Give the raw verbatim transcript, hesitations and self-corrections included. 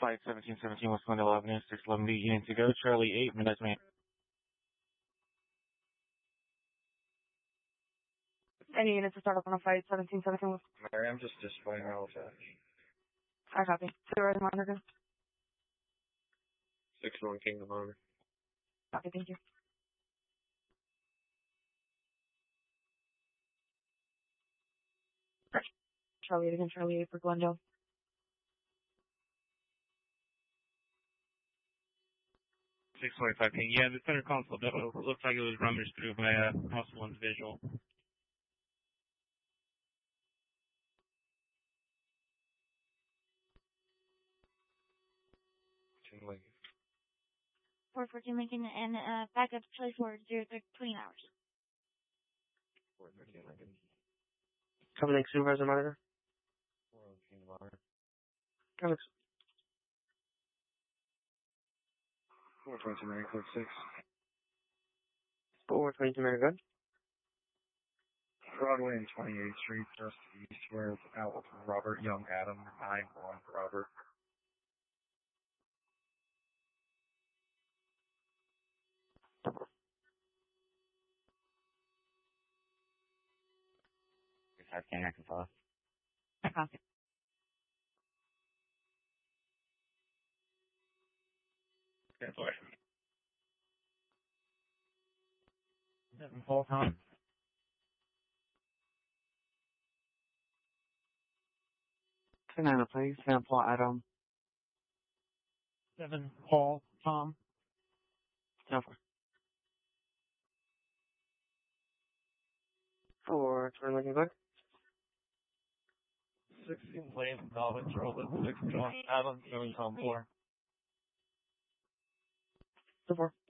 Flight seventeen seventeen West Glendale Avenue, six eleven B, unit to go, Charlie eight, Midnight Man. Any units to start up on a flight seventeen seventeen West. Mary, I'm just displaying all that. I copy. Zero is monitor. six one Kingdom Honor. Copy, thank you. Charlie eight again, Charlie eight for Glendale. six forty-five King. Yeah, the center console though, looks like it was rummaged through by uh, House One's visual. four fourteen Lincoln and uh, backup Charlie four zero twenty hours. four thirteen Lincoln. Coming in, Supervisor Monitor. four oh Kingdom Honor. Coming. four twenty-two Mary, code six. four twenty-two Mary, good. Broadway and twenty-eighth Street, just eastward, out with Robert Young Adam, nine one Robert. I can't Arkansas. I copy. Good boy. Seven full time. Banana, please. Sample Adam. Seven Paul Tom. Sample. Four, turn looking good. Sixteen planes, Melvin, Charlotte, six John Adam, seven Tom four. Four.